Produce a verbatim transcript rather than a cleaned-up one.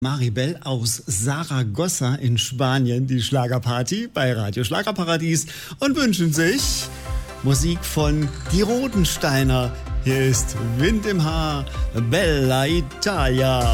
Maribel aus Saragossa in Spanien, die Schlagerparty bei Radio Schlagerparadies und wünschen sich Musik von Die Rotensteiner. Hier ist Wind im Haar, Bella Italia.